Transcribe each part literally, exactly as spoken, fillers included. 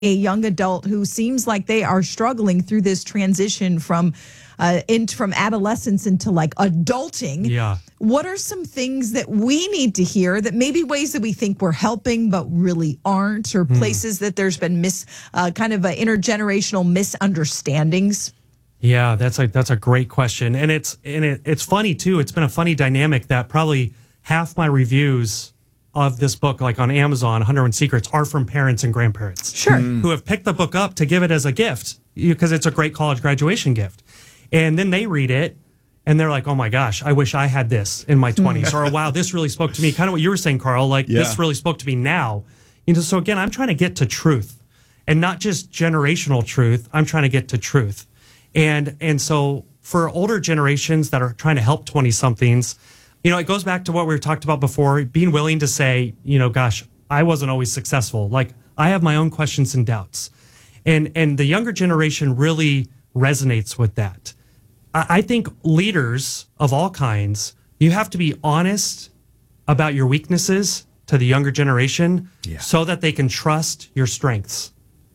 a young adult who seems like they are struggling through this transition from uh, into from adolescence into like adulting. Yeah. What are some things that we need to hear that maybe ways that we think we're helping but really aren't, or hmm. places that there's been mis uh, kind of a intergenerational misunderstandings? Yeah, that's a that's a great question, and it's and it, it's funny too. It's been a funny dynamic that probably half my reviews of this book, like on Amazon, one hundred one Secrets, are from parents and grandparents. Sure. Mm. Who have picked the book up to give it as a gift because it's a great college graduation gift. And then they read it and they're like, oh my gosh, I wish I had this in my twenties. Or, wow, this really spoke to me. Kind of what you were saying, Carl, like yeah. this really spoke to me now. You know, so again, I'm trying to get to truth, and not just generational truth. I'm trying to get to truth. And, and so for older generations that are trying to help twenty somethings, you know, it goes back to what we talked about before, being willing to say, you know, gosh, I wasn't always successful. Like, I have my own questions and doubts. And and the younger generation really resonates with that. I, I think leaders of all kinds, you have to be honest about your weaknesses to the younger generation yeah. so that they can trust your strengths.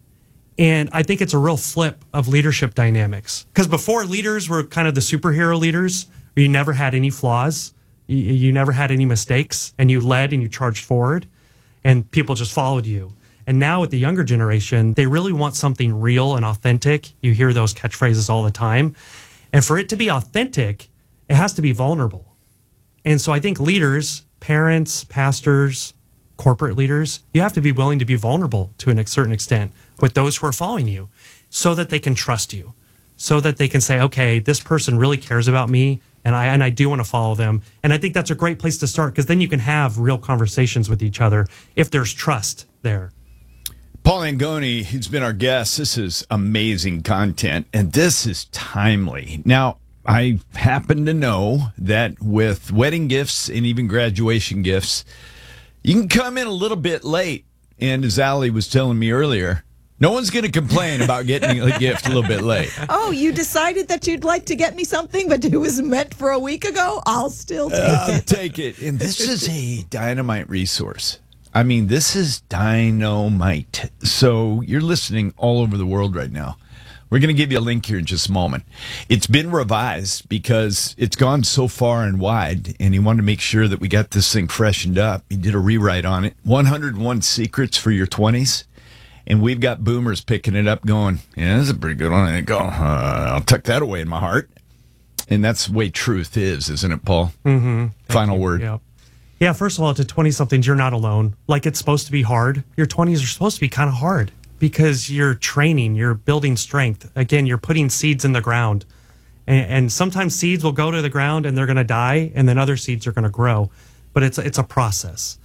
And I think it's a real flip of leadership dynamics. Because before, leaders were kind of the superhero leaders, where you never had any flaws. You, you never had any mistakes, and you led and you charged forward, and people just followed you. And now with the younger generation, they really want something real and authentic. You hear those catchphrases all the time. And for it to be authentic, it has to be vulnerable. And so I think leaders, parents, pastors, corporate leaders, you have to be willing to be vulnerable to a certain extent with those who are following you so that they can trust you, so that they can say, okay, this person really cares about me, and I and I do want to follow them. And I think that's a great place to start, because then you can have real conversations with each other if there's trust there. Paul Langone, he's been our guest. This is amazing content, and this is timely. Now, I happen to know that with wedding gifts and even graduation gifts, you can come in a little bit late. And as Allie was telling me earlier, no one's going to complain about getting a gift a little bit late. Oh, you decided that you'd like to get me something, but it was meant for a week ago? I'll still take I'll it. I'll take it. And this is a dynamite resource. I mean, this is dynamite. So you're listening all over the world right now. We're going to give you a link here in just a moment. It's been revised because it's gone so far and wide, and he wanted to make sure that we got this thing freshened up. He did a rewrite on it. one hundred one Secrets for Your twenties. And we've got boomers picking it up going, yeah, this is a pretty good one. And they go, uh, I'll tuck that away in my heart. And that's the way truth is, isn't it, Paul? Mm-hmm. Final word. Yeah. yeah, first of all, to twenty-somethings, you're not alone. Like, it's supposed to be hard. Your twenties are supposed to be kind of hard because you're training, you're building strength. Again, you're putting seeds in the ground. And, and sometimes seeds will go to the ground and they're going to die, and then other seeds are going to grow. But it's, it's a process.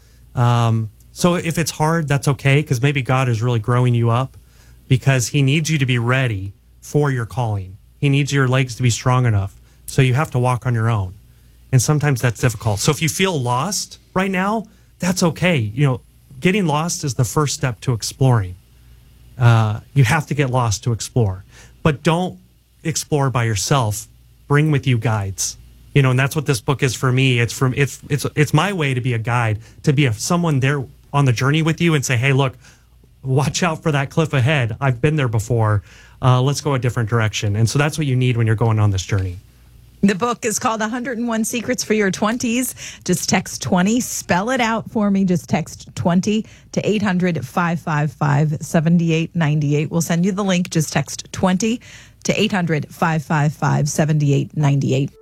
Um So if it's hard, that's okay, because maybe God is really growing you up, because he needs you to be ready for your calling. He needs your legs to be strong enough, so you have to walk on your own. And sometimes that's difficult. So if you feel lost right now, that's okay. You know, getting lost is the first step to exploring. Uh, you have to get lost to explore. But don't explore by yourself. Bring with you guides. You know, and that's what this book is for me. It's from it's it's it's my way to be a guide, to be a, someone there on the journey with you and say, hey, look, watch out for that cliff ahead. I've been there before. Uh, let's go a different direction. And so that's what you need when you're going on this journey. The book is called one hundred one Secrets for Your twenties. Just text twenty. Spell it out for me. Just text twenty to eight hundred, five five five, seven eight nine eight. We'll send you the link. Just text twenty to eight hundred, five five five, seven eight nine eight.